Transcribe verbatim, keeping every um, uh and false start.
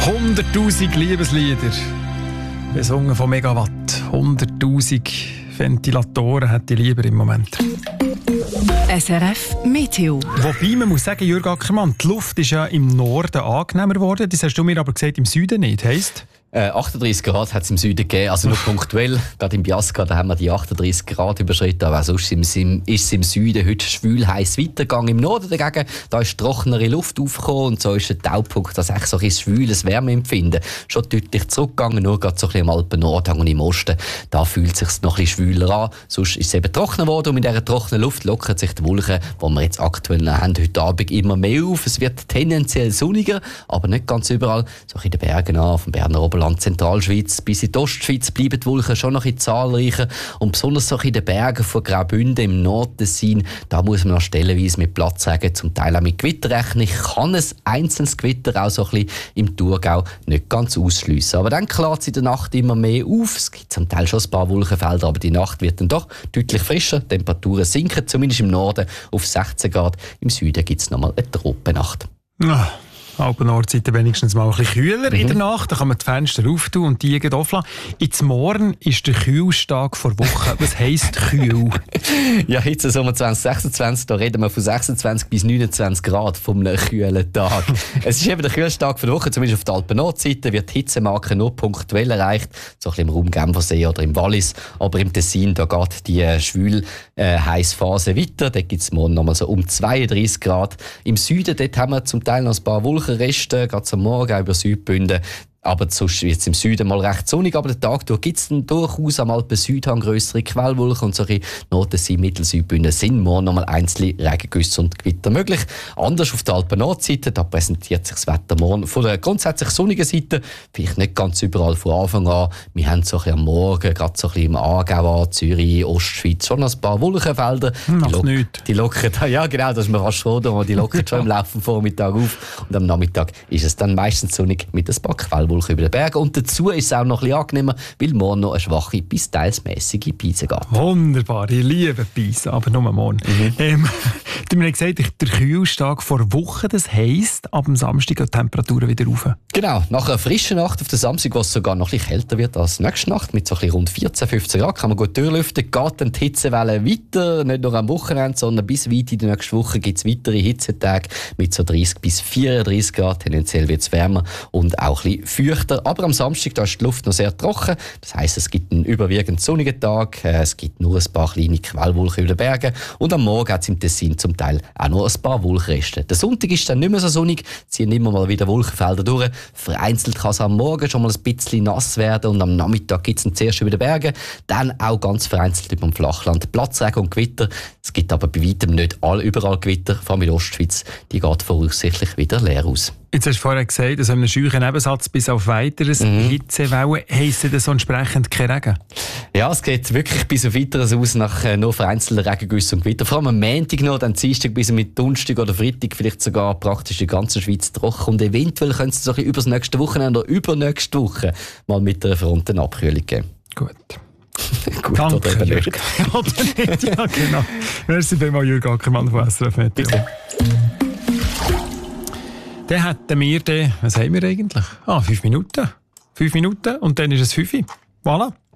hunderttausend Liebeslieder, besungen von Megawatt. hunderttausend Ventilatoren hätte ich lieber im Moment. S R F Meteo. Wobei, man muss sagen, Jürg Ackermann, die Luft ist ja im Norden angenehmer geworden. Das hast du mir aber gesagt, im Süden nicht. Heisst? Äh, achtunddreissig Grad hat es im Süden gegeben, also nur punktuell. Gerade im Biasca, da haben wir die achtunddreissig Grad überschritten, aber auch sonst ist es im Süden heute schwül heiß weitergegangen. Im Norden dagegen, da ist trockenere Luft aufgekommen und so ist der Taupunkt, dass echt so ein schwüles Wärmeempfinden schon deutlich zurückgegangen, nur gerade so ein bisschen im Alpen-Nordhang und im Osten, da fühlt es sich noch ein bisschen schwüler an. Sonst ist es eben trockener geworden und mit dieser trockenen Luft lockert sich die Wolken, die wir jetzt aktuell haben, heute Abend immer mehr auf. Es wird tendenziell sonniger, aber nicht ganz überall. So in den Bergen an, vom Berner Oberland, Zentralschweiz bis in die Ostschweiz bleiben die Wolken schon noch ein bisschen zahlreicher. Und besonders so in den Bergen von Graubünden im Nordtessin, da muss man noch stellenweise mit Platz sagen, zum Teil auch mit Gewitter rechnen. Ich kann ein einzelnes Gewitter auch so ein bisschen im Thurgau nicht ganz ausschliessen. Aber dann klärt es in der Nacht immer mehr auf. Es gibt zum Teil schon ein paar Wolkenfelder, aber die Nacht wird dann doch deutlich frischer. Die Temperaturen sinken, zumindest im Norden auf sechzehn Grad. Im Süden gibt es nochmal eine Tropennacht. Ah. Alpen-Nordseite wenigstens mal ein bisschen kühler Mhm. in der Nacht. Da kann man die Fenster auftun und die Gegend offlassen. Jetzt morgen ist der Kühlstag vor Woche. Was heisst kühl? Ja, jetzt Sommer zwanzig sechsundzwanzig, da reden wir von sechsundzwanzig bis neunundzwanzig Grad vom einem kühlen Tag. Es ist eben der Kühlstag der Woche, zumindest auf der Alpen-Nordseite wird die Hitzemarke nur punktuell erreicht, so ein bisschen im Raum Genfersee oder im Wallis. Aber im Tessin, da geht die äh, schwül äh, heiße Phase weiter. Da gibt es morgen nochmal so um zweiunddreissig Grad. Im Süden, dort haben wir zum Teil noch ein paar Wolken Reste, gerade am Morgen auch über Südbünden. Aber sonst wird es im Süden mal recht sonnig, aber den Tag durch gibt es dann durchaus am Alpen-Südhang grössere Quellwolken und solche Nordtessin, Mittelsüdbünden sind morgen noch mal einzelne Regengüsse und Gewitter möglich. Anders auf der Alpen-Nordseite, da präsentiert sich das Wetter morgen von der grundsätzlich sonnigen Seite, vielleicht nicht ganz überall von Anfang an. Wir haben so ein bisschen am Morgen, gerade so ein bisschen im Aargau, Zürich, Ostschweiz, schon noch ein paar Wolkenfelder. Macht die nichts. Die lockern, ja genau, das ist mir fast froh, die lockern schon im Laufe des Vormittags auf und am Nachmittag ist es dann meistens sonnig mit ein paar Quellwolken über den Bergen. Und dazu ist es auch noch ein bisschen angenehmer, weil morgen noch eine schwache bis teils mäßige Brise geht. Wunderbar, ich liebe Pisa, aber nur morgen. Mhm. Ähm, du hast mir gesagt, der Kühlstag vor Woche, das heisst, ab dem Samstag gehen die Temperaturen wieder rauf. Genau, nach einer frischen Nacht auf den Samstag, wo es sogar noch ein bisschen kälter wird als nächste Nacht, mit so ein bisschen rund vierzehn, fünfzehn Grad, kann man gut durchlüften, geht dann die Hitzewelle weiter, nicht nur am Wochenende, sondern bis weit in der nächsten Woche gibt es weitere Hitzetage mit so dreißig bis vierunddreissig Grad, tendenziell wird es wärmer und auch ein bisschen feuchter. Aber am Samstag da ist die Luft noch sehr trocken. Das heisst, es gibt einen überwiegend sonnigen Tag. Es gibt nur ein paar kleine Quellwolken über den Bergen. Und am Morgen hat es im Tessin zum Teil auch noch ein paar Wolkenreste. Der Sonntag ist dann nicht mehr so sonnig. Ziehen immer mal wieder Wolkenfelder durch. Vereinzelt kann es am Morgen schon mal ein bisschen nass werden. Und am Nachmittag gibt es zuerst über den Bergen. Dann auch ganz vereinzelt über dem Flachland Platzregen und Gewitter. Es gibt aber bei weitem nicht all, überall Gewitter. Vor allem in der Ostschweiz. Die geht voraussichtlich wieder leer aus. Jetzt hast du vorher gesagt, dass einem scheuchen Nebensatz bis auf weiteres mhm. Hitzewellen heisst das so entsprechend kein Regen? Ja, es geht wirklich bis auf weiteres aus nach äh, nur vereinzelten Regengüssen und Gewitter. Vor allem am Montag noch, dann Dienstag bis mit Donnerstag oder Freitag vielleicht sogar praktisch die ganze Schweiz trocken. Und eventuell könnte es so über das nächste Wochenende oder übernächste Woche mal mit einer Frontenabkühlung geben. Gut. Gut, danke, oder eben Jürg. Oder nicht, ja genau. Merci vielmals, Jürg Ackermann von S R F Meteo. Dann hätten wir den, was haben wir eigentlich? Ah, fünf Minuten. Fünf Minuten und dann ist es fünf. Voilà.